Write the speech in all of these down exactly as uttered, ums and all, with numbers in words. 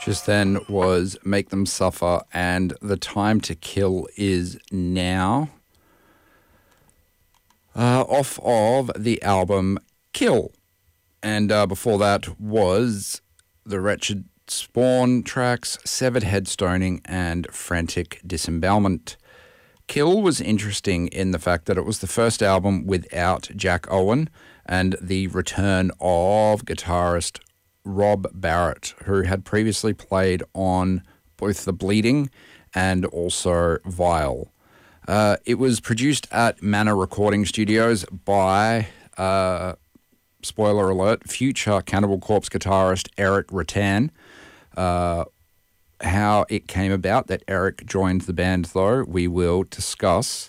Just then was Make Them Suffer, and The Time to Kill is now. Uh, off of the album Kill. And uh, before that was the Wretched Spawn tracks, Severed Headstoning and Frantic Disembowelment. Kill was interesting in the fact that it was the first album without Jack Owen and the return of guitarist Rob Barrett, who had previously played on both The Bleeding and also Vile. Uh, it was produced at Manor Recording Studios by, uh, spoiler alert, future Cannibal Corpse guitarist Eric Rattan. Uh, how it came about that Eric joined the band, though, we will discuss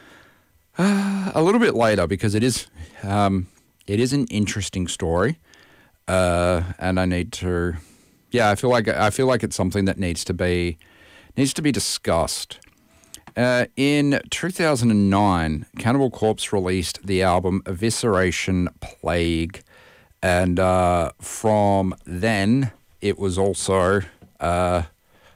uh, a little bit later, because it is um, it is an interesting story. Uh, and I need to, yeah, I feel like I feel like it's something that needs to be needs to be discussed. Uh, in two thousand nine, Cannibal Corpse released the album Evisceration Plague, and uh, from then it was also uh,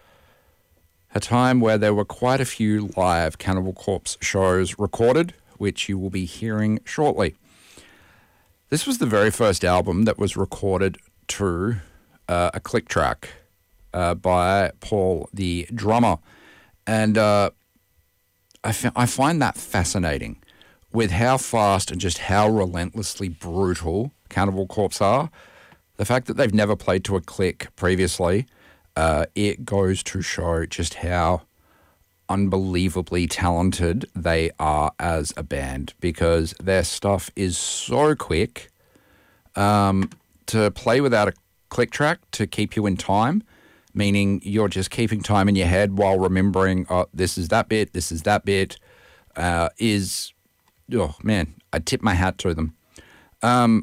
a time where there were quite a few live Cannibal Corpse shows recorded, which you will be hearing shortly. This was the very first album that was recorded to uh, a click track uh, by Paul, the drummer. And uh, I, f- I find that fascinating with how fast and just how relentlessly brutal Cannibal Corpse are. The fact that they've never played to a click previously, uh, it goes to show just how unbelievably talented they are as a band, because their stuff is so quick. Um, to play without a click track to keep you in time, meaning you're just keeping time in your head while remembering, oh, this is that bit, this is that bit, uh, is, oh man, I tip my hat to them. Um,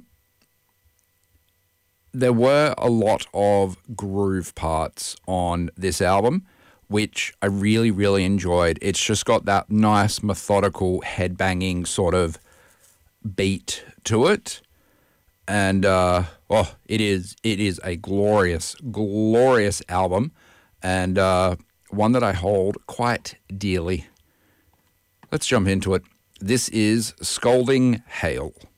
there were a lot of groove parts on this album, which I really, really enjoyed. It's just got that nice, methodical, headbanging sort of beat to it. And, uh, oh, it is it is a glorious, glorious album, and uh, one that I hold quite dearly. Let's jump into it. This is Scalding Hail.